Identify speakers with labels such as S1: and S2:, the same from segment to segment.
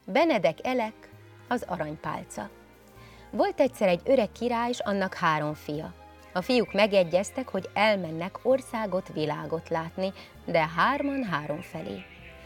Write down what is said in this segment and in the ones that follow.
S1: Benedek Elek, az aranypálca. Volt egyszer egy öreg király, s annak 3 fia. A fiúk megegyeztek, hogy elmennek országot, világot látni, de 3-an 3 felé.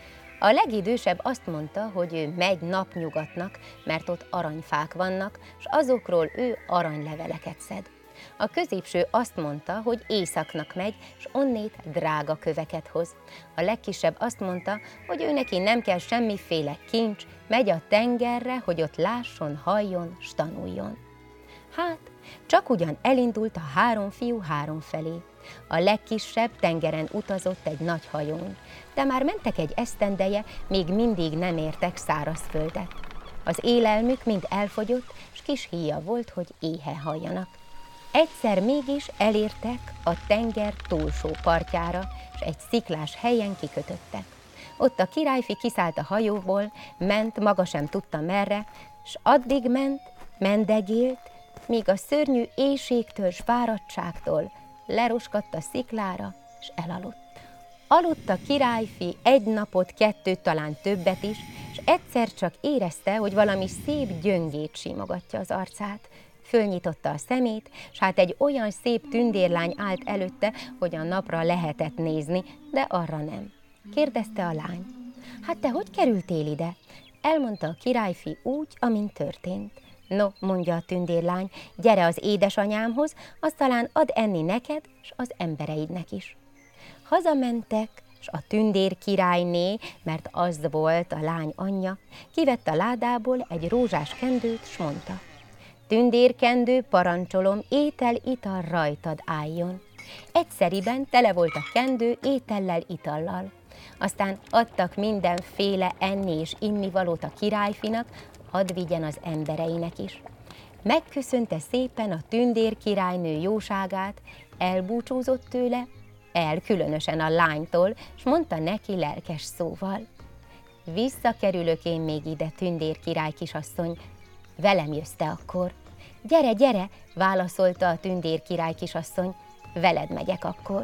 S1: A legidősebb azt mondta, hogy ő megy napnyugatnak, mert ott aranyfák vannak, s azokról ő aranyleveleket szed. A középső azt mondta, hogy északnak megy, s onnét drága köveket hoz. A legkisebb azt mondta, hogy ő neki nem kell semmiféle kincs, megy a tengerre, hogy ott lásson, halljon, s tanuljon. Hát, csak ugyan elindult a 3 fiú 3 felé. A legkisebb tengeren utazott egy nagy hajón, de már mentek egy esztendeje, még mindig nem értek szárazföldet. Az élelmük mind elfogyott, s kis híja volt, hogy éhen halljanak. Egyszer mégis elértek a tenger túlsó partjára, s egy sziklás helyen kikötöttek. Ott a királyfi kiszállt a hajóból, ment, maga sem tudta merre, s addig ment, mendegélt, míg a szörnyű éhségtől s fáradtságtól leroskadt a sziklára, s elaludt. Aludt a királyfi 1 napot, 2, talán többet is, és egyszer csak érezte, hogy valami szép gyöngét simogatja az arcát. Fölnyitotta a szemét, s hát egy olyan szép tündérlány állt előtte, hogy a napra lehetett nézni, de arra nem. Kérdezte a lány: hát te hogy kerültél ide? Elmondta a királyfi úgy, amint történt. No, mondja a tündérlány, gyere az édesanyámhoz, az talán ad enni neked, s az embereidnek is. Hazamentek, s a tündér királyné, mert az volt a lány anyja, kivett a ládából egy rózsás kendőt, s mondta: tündérkendő, parancsolom, étel, ital rajtad álljon. Egyszeriben tele volt a kendő étellel, itallal. Aztán adtak mindenféle enni és innivalót a királyfinak, hadd vigyen az embereinek is. Megköszönte szépen a tündér királynő jóságát, elbúcsúzott tőle, különösen a lánytól, s mondta neki lelkes szóval: visszakerülök én még ide, tündér király kisasszony, velem jössz te akkor. Gyere, gyere, válaszolta a tündér király kisasszony, veled megyek akkor.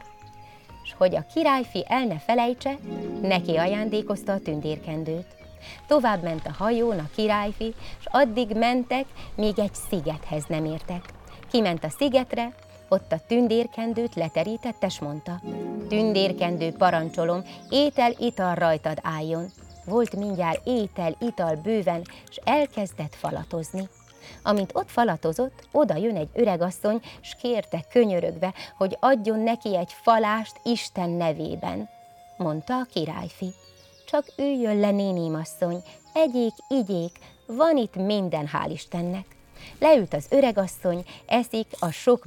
S1: S hogy a királyfi el ne felejtse, neki ajándékozta a tündérkendőt. Tovább ment a hajón a királyfi, s addig mentek, míg egy szigethez nem értek. Kiment a szigetre, ott a tündérkendőt leterítette, s mondta: tündérkendő, parancsolom, étel, ital rajtad álljon. Volt mindjárt étel, ital bőven, s elkezdett falatozni. Amint ott falatozott, oda jön egy öregasszony, s kérte könyörögve, hogy adjon neki egy falást Isten nevében. Mondta a királyfi: csak üljön le, nénimasszony, egyék, igyék, van itt minden, hál' Istennek. Leült az öregasszony, eszik a sok